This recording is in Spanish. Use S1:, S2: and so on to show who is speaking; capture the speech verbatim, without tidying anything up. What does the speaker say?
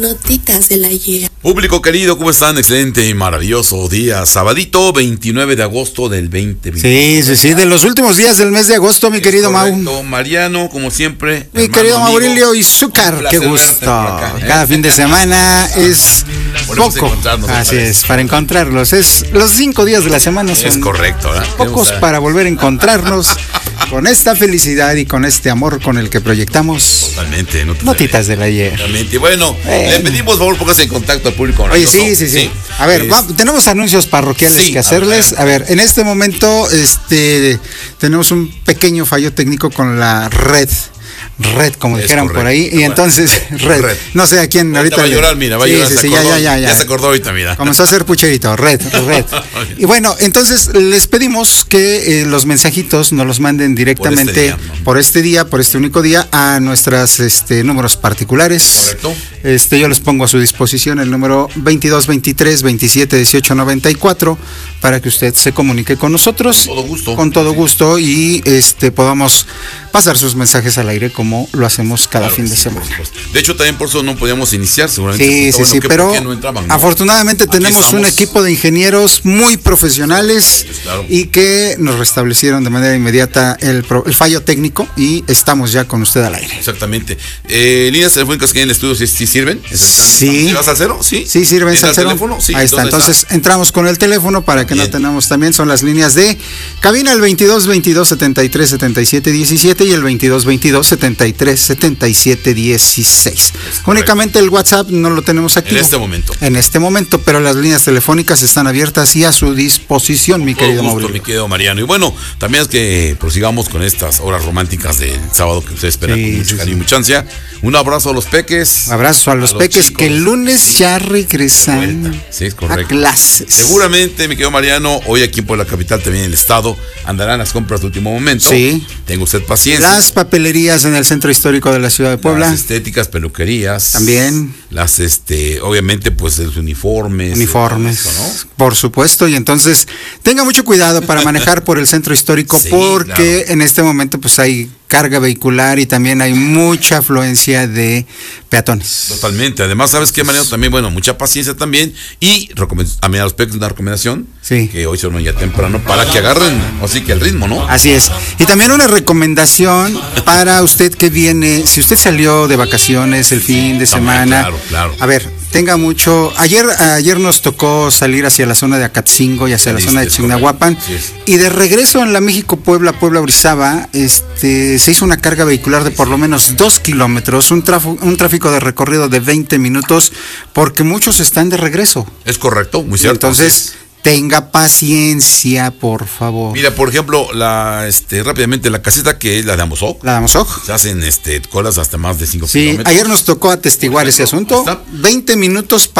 S1: Notitas del ayer.
S2: Público querido, ¿cómo están? Excelente y maravilloso día. Sabadito veintinueve de agosto del veinte veinte.
S3: Sí, sí, sí, de los últimos días del mes de agosto, mi
S2: es
S3: querido
S2: correcto.
S3: Mau.
S2: Mariano, como siempre.
S3: Mi
S2: hermano,
S3: querido
S2: amigo,
S3: Maurilio Izúcar, qué gusto. Acá, ¿eh? Cada fin de semana es
S2: Volvemos
S3: poco. Así es, para encontrarlos. Es los cinco días de la semana son
S2: es correcto, ¿verdad?
S3: pocos para volver a encontrarnos con esta felicidad y con este amor con el que proyectamos.
S2: Totalmente. No te
S3: Notitas del ayer.
S2: Totalmente. Bueno,
S3: Eh.
S2: le pedimos, por favor, póngase en contacto al público.
S3: Oye, sí, sí, sí. A ver,
S2: Es-
S3: va- tenemos anuncios parroquiales
S2: Sí,
S3: que hacerles. A ver, en este momento este, tenemos un pequeño fallo técnico con la red. Red, como
S2: Es
S3: dijeran
S2: correcto.
S3: por ahí. Y
S2: Bueno,
S3: entonces, red.
S2: red.
S3: No sé a quién
S2: Ahorita
S3: ahorita.
S2: va a
S3: le-
S2: llorar, mira, va a
S3: Sí,
S2: llorar.
S3: sí,
S2: se
S3: sí, ya,
S2: acordó,
S3: ya, ya, ya.
S2: Ya se acordó ahorita, mira.
S3: Comenzó a hacer pucherito, red, red. Y bueno, entonces les pedimos que eh, los mensajitos nos los manden directamente
S2: día, ¿no?
S3: por este día, por este único día, a nuestros este, números particulares.
S2: Correcto.
S3: Este, yo les pongo a su disposición el número veintidós veintitrés veintisiete dieciocho noventa y cuatro para que usted se comunique con nosotros.
S2: Con todo gusto.
S3: Con todo gusto y este podamos pasar sus mensajes al aire como lo hacemos cada
S2: Claro
S3: fin
S2: que
S3: de
S2: sí,
S3: semana.
S2: por supuesto. De hecho, también por eso no podíamos iniciar, seguramente.
S3: Sí,
S2: porque,
S3: sí,
S2: bueno,
S3: sí,
S2: ¿qué-
S3: pero
S2: por qué no entraban, no?
S3: afortunadamente
S2: Aquí
S3: tenemos un
S2: estamos.
S3: equipo de ingenieros muy profesionales
S2: Pues claro.
S3: y que nos restablecieron de manera inmediata el, pro- el fallo técnico y estamos ya con usted al aire.
S2: Exactamente. Eh, líneas telefónicas que hay en el estudio, ¿sí, sí sirven?
S3: Sí.
S2: ¿Vas al cero? Sí.
S3: Sí, sirven
S2: ¿Entra el
S3: Salcero.
S2: teléfono? Sí.
S3: Ahí está.
S2: ¿Dónde
S3: Entonces entramos con el teléfono para que
S2: Bien.
S3: no tenemos también, son las líneas de cabina el veintidós veintidós setenta y tres setenta y siete diecisiete y el veintidós veintidós setenta y tres setenta y siete dieciséis. Únicamente el WhatsApp no lo tenemos activo.
S2: En este momento.
S3: En este momento, pero las líneas telefónicas están abiertas y a su disposición, mi
S2: Todo
S3: querido
S2: gusto,
S3: Mauricio.
S2: mi querido Mariano. Y bueno, también es que prosigamos con estas horas románticas del sábado que usted espera
S3: Sí,
S2: con mucho
S3: sí,
S2: cariño y
S3: sí.
S2: mucha ansia. Un abrazo a los peques.
S3: Abrazo a los
S2: A los
S3: peques
S2: chicos.
S3: que el lunes ya regresan
S2: Vuelta. Sí, es
S3: a
S2: correcto.
S3: clases.
S2: Seguramente, mi querido Mariano, hoy aquí en Puebla Capital, también en el estado, andarán las compras de último momento.
S3: Sí.
S2: Tenga usted paciencia.
S3: Las papelerías en el centro histórico de la ciudad de Puebla.
S2: Las estéticas, peluquerías.
S3: También.
S2: Las, este, obviamente, pues, los uniformes.
S3: Uniformes,
S2: todo eso, ¿no?
S3: por supuesto, y entonces tenga mucho cuidado para manejar por el centro histórico
S2: Sí,
S3: porque
S2: claro.
S3: en este momento pues hay carga vehicular y también hay mucha afluencia de peatones.
S2: Totalmente. Además, ¿sabes qué, Mariano? También, bueno, mucha paciencia también. Y recomen- a mí a los peques una recomendación.
S3: Sí.
S2: Que hoy se van ya temprano para que agarren, así que el ritmo, ¿no?
S3: Así es. Y también una recomendación para usted que viene, si usted salió de vacaciones el fin de semana,
S2: Claro, claro.
S3: a ver, tenga mucho. Ayer, ayer nos tocó salir hacia la zona de Acatzingo y hacia la
S2: Saliste,
S3: zona de
S2: es
S3: Chignahuapan.
S2: correcto, sí
S3: Y de regreso en la México Puebla, Puebla Orizaba, este, se hizo una carga vehicular de por lo menos dos kilómetros, un, trafo- un tráfico de recorrido de veinte minutos, porque muchos están de regreso.
S2: Es correcto, muy cierto.
S3: Entonces, tenga paciencia, por favor.
S2: Mira, por ejemplo, la, este, rápidamente, la caseta que es la de Amosok.
S3: La damos ojo.
S2: Se hacen, este, colas hasta más de cinco
S3: Sí,
S2: kilómetros.
S3: ayer nos tocó atestiguar ese asunto.
S2: Está.
S3: veinte minutos